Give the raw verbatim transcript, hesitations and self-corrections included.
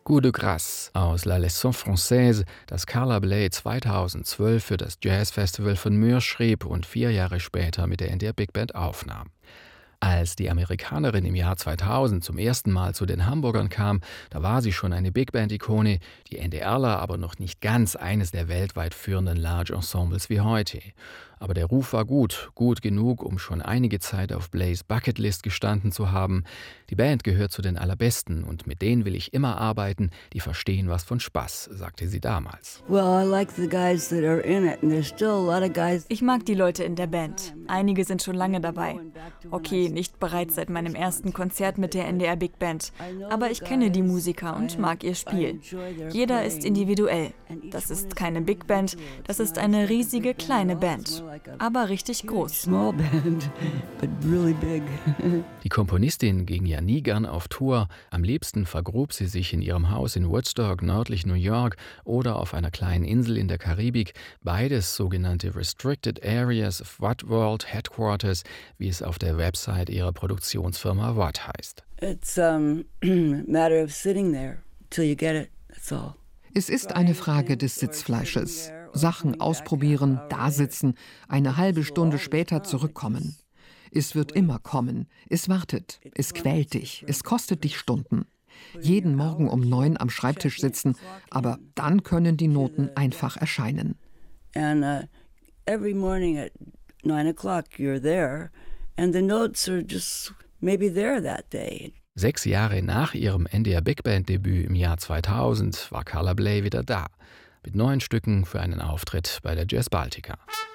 Coup de grâce aus La Leçon Française, das Carla Bley zweitausendzwölf für das Jazzfestival von Moers schrieb und vier Jahre später mit der N D R Big Band aufnahm. Als die Amerikanerin im Jahr zweitausend zum ersten Mal zu den Hamburgern kam, da war sie schon eine Big Band-Ikone, die NDRler aber noch nicht ganz eines der weltweit führenden Large Ensembles wie heute. Aber der Ruf war gut, gut genug, um schon einige Zeit auf Bleys Bucketlist gestanden zu haben. Die Band gehört zu den Allerbesten und mit denen will ich immer arbeiten, die verstehen was von Spaß, sagte sie damals. Ich mag die Leute in der Band. Einige sind schon lange dabei. Okay, nicht bereits seit meinem ersten Konzert mit der N D R Big Band, aber ich kenne die Musiker und mag ihr Spiel. Jeder ist individuell. Das ist keine Big Band, das ist eine riesige kleine Band. Aber richtig groß. Die Komponistin ging ja nie gern auf Tour. Am liebsten vergrub sie sich in ihrem Haus in Woodstock, nördlich New York, oder auf einer kleinen Insel in der Karibik. Beides sogenannte Restricted Areas of Watt World Headquarters, wie es auf der Website ihrer Produktionsfirma Watt heißt. It's um, matter of sitting there till you get it. That's all. Es ist eine Frage des Sitzfleisches. Sachen ausprobieren, dasitzen, eine halbe Stunde später zurückkommen. Es wird immer kommen. Es wartet. Es quält dich. Es kostet dich Stunden. Jeden Morgen um neun am Schreibtisch sitzen, aber dann können die Noten einfach erscheinen. And uh, every morning at nine o'clock you're there and the notes are just maybe there that day. Sechs Jahre nach ihrem N D R Big Band Debüt im Jahr zweitausend war Carla Bley wieder da, mit neuen Stücken für einen Auftritt bei der Jazz Baltica.